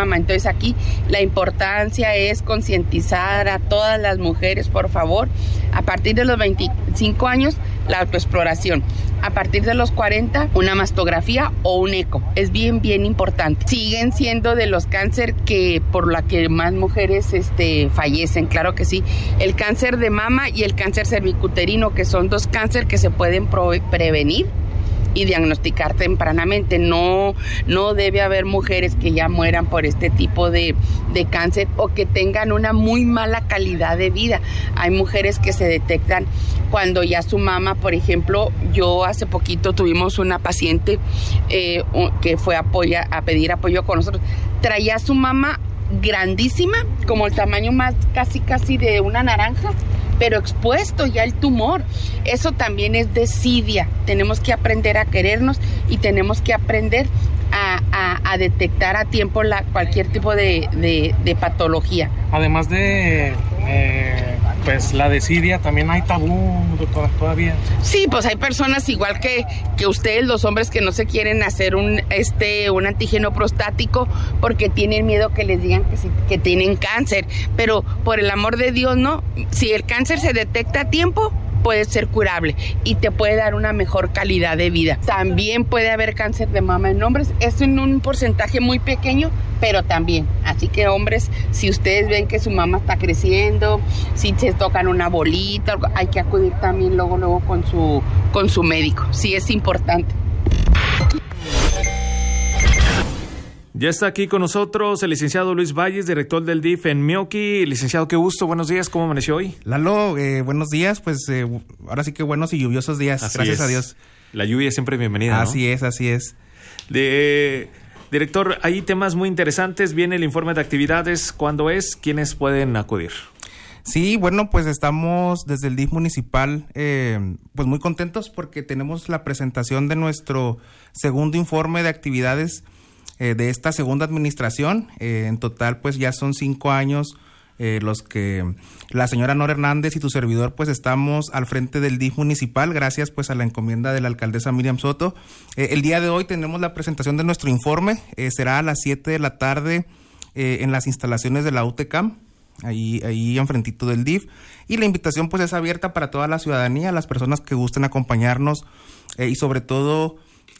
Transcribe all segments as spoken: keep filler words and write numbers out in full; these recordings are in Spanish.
mama. Entonces aquí la importancia es concientizar a todas las mujeres, por favor, a partir de los veinticinco años, la autoexploración. A partir de los cuarenta, una mastografía o un eco. Es bien, bien importante. Siguen siendo de los cáncer que por la que más mujeres este, fallecen, claro que sí. El cáncer de mama y el cáncer cervicuterino, que son dos cánceres que se pueden pro- prevenir y diagnosticar tempranamente. No, no debe haber mujeres que ya mueran por este tipo de, de cáncer o que tengan una muy mala calidad de vida. Hay mujeres que se detectan cuando ya su mama, por ejemplo, yo hace poquito tuvimos una paciente eh, que fue a, apoya, a pedir apoyo con nosotros. Traía su mama grandísima, como el tamaño más casi casi de una naranja, pero expuesto ya el tumor. Eso también es desidia. Tenemos que aprender a querernos y tenemos que aprender a, a, a detectar a tiempo la, cualquier tipo de, de, de patología. Además de eh, pues la desidia, también hay tabú, doctora, todavía. Sí, pues hay personas igual que, que ustedes, los hombres, que no se quieren hacer un este un antígeno prostático porque tienen miedo que les digan que, si, que tienen cáncer. Pero por el amor de Dios, no. Si el cáncer se detecta a tiempo, puede ser curable y te puede dar una mejor calidad de vida. También puede haber cáncer de mama en hombres, es en un porcentaje muy pequeño, pero también. Así que hombres, si ustedes ven que su mama está creciendo, si se tocan una bolita, hay que acudir también luego luego con su con su médico. Sí, es importante. Ya está aquí con nosotros el licenciado Luis Valles, director del D I F en Meoqui. Licenciado, qué gusto, buenos días, ¿cómo amaneció hoy? Lalo, eh, buenos días, pues eh, ahora sí que buenos y lluviosos días, Así gracias es. a Dios. La lluvia es siempre bienvenida, ¿no? Así es, así es. De, director, hay temas muy interesantes, viene el informe de actividades, ¿cuándo es? ¿Quiénes pueden acudir? Sí, bueno, pues estamos desde el D I F municipal eh, pues muy contentos porque tenemos la presentación de nuestro segundo informe de actividades eh, de esta segunda administración. Eh, en total, pues ya son cinco años eh, los que la señora Nora Hernández y tu servidor pues estamos al frente del D I F municipal, gracias pues a la encomienda de la alcaldesa Miriam Soto. Eh, el día de hoy tenemos la presentación de nuestro informe, eh, será a las siete de la tarde eh, en las instalaciones de la U T C A M. Ahí, ahí enfrentito del D I F, y la invitación pues es abierta para toda la ciudadanía, las personas que gusten acompañarnos eh, y sobre todo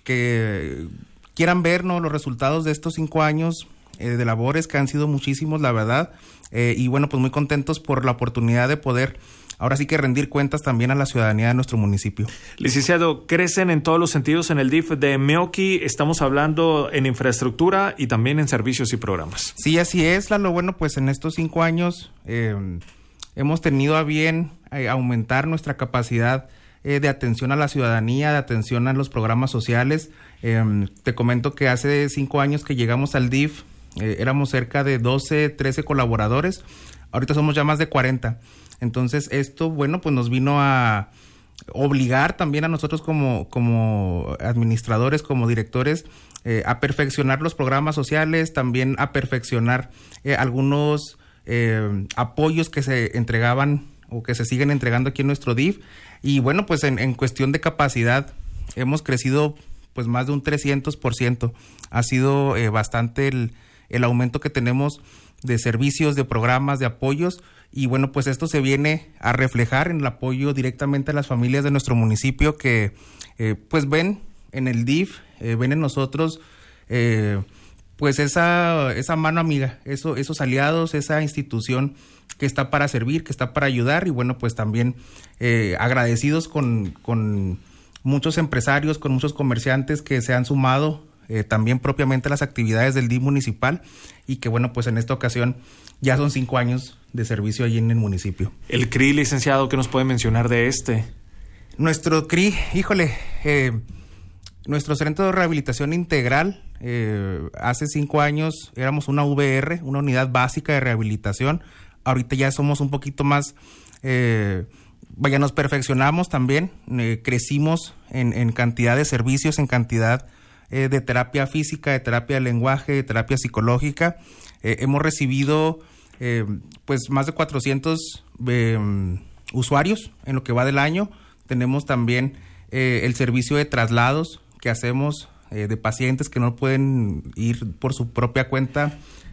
que quieran vernos los resultados de estos cinco años eh, de labores que han sido muchísimos, la verdad, eh, y bueno, pues muy contentos por la oportunidad de poder ahora sí que rendir cuentas también a la ciudadanía de nuestro municipio. Licenciado, crecen en todos los sentidos en el D I F de Meoqui, estamos hablando en infraestructura y también en servicios y programas. Sí, así es, Lalo. Bueno, pues en estos cinco años eh, hemos tenido a bien eh, aumentar nuestra capacidad eh, de atención a la ciudadanía, de atención a los programas sociales. Eh, te comento que hace cinco años que llegamos al D I F, eh, éramos cerca de doce, trece colaboradores, ahorita somos ya más de cuarenta. Entonces esto, bueno, pues nos vino a obligar también a nosotros como, como administradores, como directores, eh, a perfeccionar los programas sociales, también a perfeccionar eh, algunos eh, apoyos que se entregaban o que se siguen entregando aquí en nuestro D I F. Y bueno, pues en, en cuestión de capacidad hemos crecido pues más de un trescientos por ciento. Ha sido eh, bastante el, el aumento que tenemos de servicios, de programas, de apoyos. Y bueno, pues esto se viene a reflejar en el apoyo directamente a las familias de nuestro municipio que eh, pues ven en el D I F, eh, ven en nosotros eh, pues esa, esa mano amiga, eso, esos aliados, esa institución que está para servir, que está para ayudar. Y bueno, pues también eh, agradecidos con, con muchos empresarios, con muchos comerciantes que se han sumado eh, también propiamente a las actividades del D I F municipal y que bueno, pues en esta ocasión ya son cinco años de servicio allí en el municipio. El C R I, licenciado, ¿qué nos puede mencionar de este? Nuestro C R I, híjole, eh, nuestro Centro de Rehabilitación Integral, eh, hace cinco años éramos una V R, una unidad básica de rehabilitación. Ahorita ya somos un poquito más, eh, vaya, nos perfeccionamos también, eh, crecimos en, en cantidad de servicios, en cantidad eh, de terapia física, de terapia de lenguaje, de terapia psicológica. Eh, hemos recibido eh, pues más de cuatrocientos eh, usuarios en lo que va del año. Tenemos también eh, el servicio de traslados que hacemos eh, de pacientes que no pueden ir por su propia cuenta